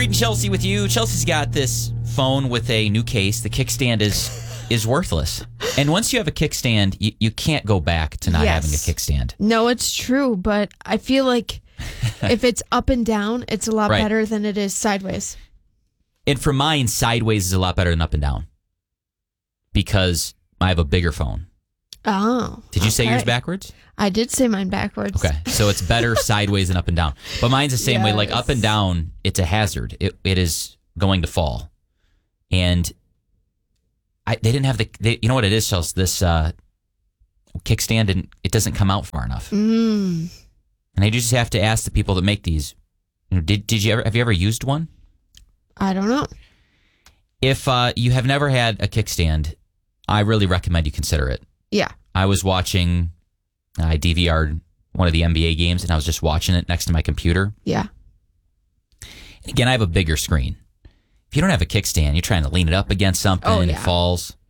Reed and Chelsea with you. Chelsea's got this phone with a new case. The kickstand is worthless. And once you have a kickstand, you can't go back to not having a kickstand. No, it's true, but I feel like if it's up and down, it's a lot better than it is sideways. And for mine, sideways is a lot better than up and down because I have a bigger phone. Oh. Did you say yours backwards? I did say mine backwards. Okay. So it's better sideways than up and down. But mine's the same way. Like up and down, it's a hazard. It is going to fall. And they didn't have you know what it is, Chelsea? This kickstand, and it doesn't come out far enough. And I just have to ask the people that make these, have you ever used one? I don't know. If you have never had a kickstand, I really recommend you consider it. Yeah. I was watching, I DVR'd one of the NBA games, and I was just watching it next to my computer. Yeah. Again, I have a bigger screen. If you don't have a kickstand, you're trying to lean it up against something and it falls.